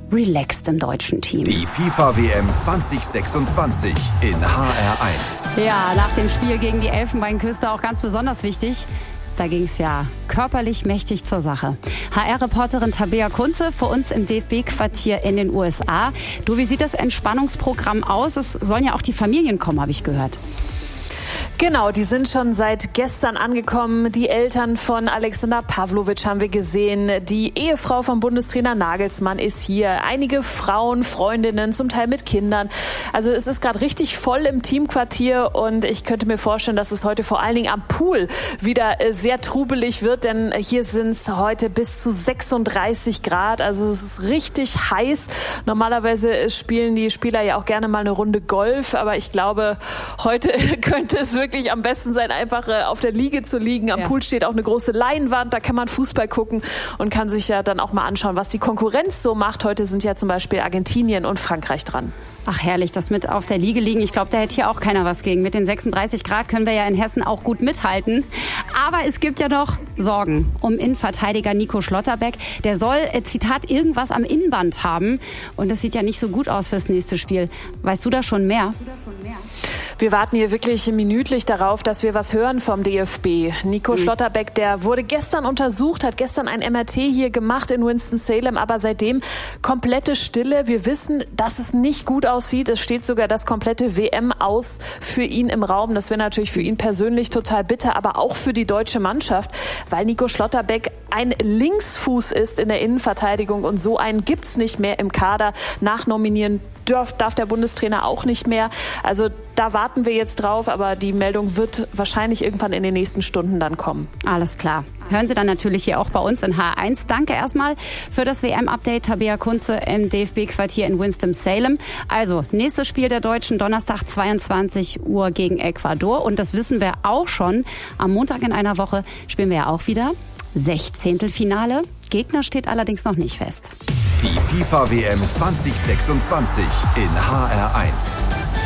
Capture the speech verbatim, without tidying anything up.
relaxed im deutschen Team. Die FIFA-W M zwanzig sechsundzwanzig in H R eins. Ja, nach dem Spiel gegen die Elfenbeinküste auch ganz besonders wichtig. Da ging es ja körperlich mächtig zur Sache. H R-Reporterin Tabea Kunze vor uns im D F B-Quartier in den U S A. Du, wie sieht das Entspannungsprogramm aus? Es sollen ja auch die Familien kommen, habe ich gehört. Genau, die sind schon seit gestern angekommen. Die Eltern von Alexander Pavlovic haben wir gesehen. Die Ehefrau von Bundestrainer Nagelsmann ist hier. Einige Frauen, Freundinnen, zum Teil mit Kindern. Also es ist gerade richtig voll im Teamquartier und ich könnte mir vorstellen, dass es heute vor allen Dingen am Pool wieder sehr trubelig wird, denn hier sind es heute bis zu sechsunddreißig Grad. Also es ist richtig heiß. Normalerweise spielen die Spieler ja auch gerne mal eine Runde Golf, aber ich glaube, heute könnte es wirklich wirklich am besten sein, einfach äh, auf der Liege zu liegen. Am ja. Pool steht auch eine große Leinwand, da kann man Fußball gucken und kann sich ja dann auch mal anschauen, was die Konkurrenz so macht. Heute sind ja zum Beispiel Argentinien und Frankreich dran. Ach herrlich, das mit auf der Liege liegen. Ich glaube, da hätte hier auch keiner was gegen. Mit den sechsunddreißig Grad können wir ja in Hessen auch gut mithalten. Aber es gibt ja noch Sorgen um Innenverteidiger Nico Schlotterbeck. Der soll, äh, Zitat, irgendwas am Innenband haben. Und das sieht ja nicht so gut aus fürs nächste Spiel. Weißt du da schon mehr? Wir warten hier wirklich minütlich darauf, dass wir was hören vom D F B. Nico mhm. Schlotterbeck, der wurde gestern untersucht, hat gestern ein M R T hier gemacht in Winston-Salem, aber seitdem komplette Stille. Wir wissen, dass es nicht gut aussieht. Es steht sogar das komplette W M aus für ihn im Raum. Das wäre natürlich für ihn persönlich total bitter, aber auch für die deutsche Mannschaft, weil Nico Schlotterbeck ein Linksfuß ist in der Innenverteidigung und so einen gibt's nicht mehr im Kader. Nachnominieren darf, darf der Bundestrainer auch nicht mehr. Also da warten wir jetzt drauf, aber die Meldung wird wahrscheinlich irgendwann in den nächsten Stunden dann kommen. Alles klar. Hören Sie dann natürlich hier auch bei uns in H eins. Danke erstmal für das W M-Update, Tabea Kunze im D F B-Quartier in Winston-Salem. Also, nächstes Spiel der Deutschen, Donnerstag zweiundzwanzig Uhr gegen Ecuador. Und das wissen wir auch schon. Am Montag in einer Woche spielen wir ja auch wieder Sechzehntelfinale. Gegner steht allerdings noch nicht fest. Die FIFA-W M zwanzig sechsundzwanzig in H R eins.